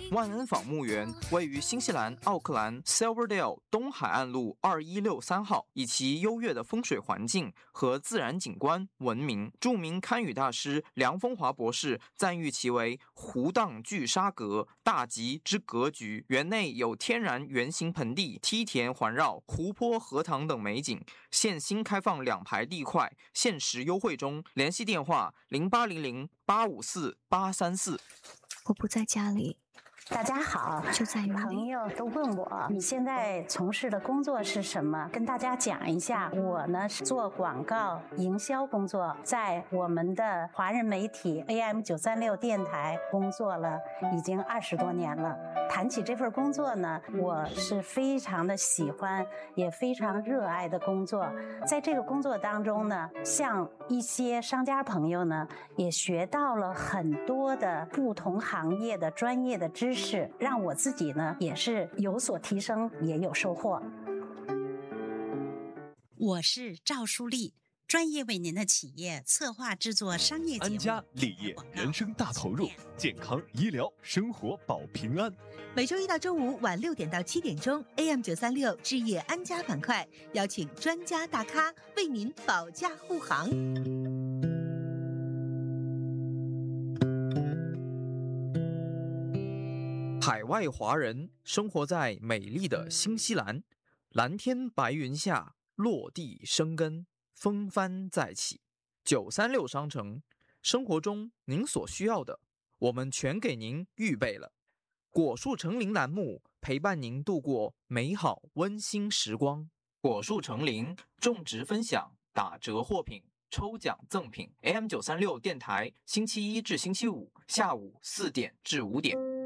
万恩坊墓园位于新西兰奥克兰 Silverdale 东海岸路2163号，以其优越的风水环境和自然景观闻名。著名堪舆大师梁风华博士赞誉其为湖荡聚沙阁，大吉之格局。园内有天然圆形盆地、梯田环绕、湖泊、荷塘等美景。现新开放2排地块，限时优惠中。联系电话0800854834。 我不在家里。 大家好， 就在于朋友都问我你现在从事的工作是什么，跟大家讲一下。我呢是做广告营销工作，在我们的华人媒体 AM936 电台工作了已经20多年了。谈起这份工作呢，我是非常的喜欢，也非常热爱的工作。在这个工作当中呢，像一些商家朋友呢，也学到了很多的不同行业的专业的知识，让我自己呢也是有所提升，也有收获。 我是赵淑丽，专业为您的企业策划制作商业节目。 安家立业，人生大投入，健康医疗生活保平安。 每周一到周五晚6点到7点钟 ，AM936 置业安家板块，邀请专家大咖为您保驾护航。 海外华人生活在美丽的新西兰，蓝天白云下落地生根，风帆再起。936商城，生活中您所需要的，我们全给您预备了。果树成林栏目陪伴您度过美好温馨时光。果树成林种植分享打折货品抽奖赠品 AM936 电台星期一至星期五下午4点至5点。